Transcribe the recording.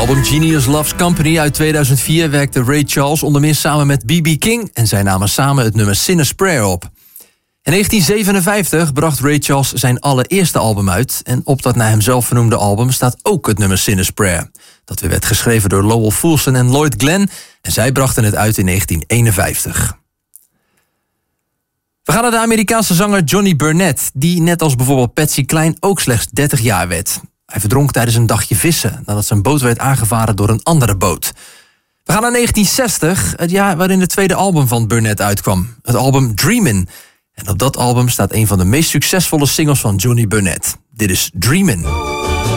album Genius Loves Company uit 2004 werkte Ray Charles onder meer samen met B.B. King en zij namen samen het nummer Sinner's Prayer op. In 1957 bracht Ray Charles zijn allereerste album uit en op dat naar hem zelf vernoemde album staat ook het nummer Sinner's Prayer. Dat weer werd geschreven door Lowell Fulson en Lloyd Glenn en zij brachten het uit in 1951. We gaan naar de Amerikaanse zanger Johnny Burnett, die net als bijvoorbeeld Patsy Cline ook slechts 30 jaar werd. Hij verdronk tijdens een dagje vissen nadat zijn boot werd aangevaren door een andere boot. We gaan naar 1960, het jaar waarin het tweede album van Burnett uitkwam. Het album Dreamin'. En op dat album staat een van de meest succesvolle singles van Johnny Burnett. Dit is Dreamin'.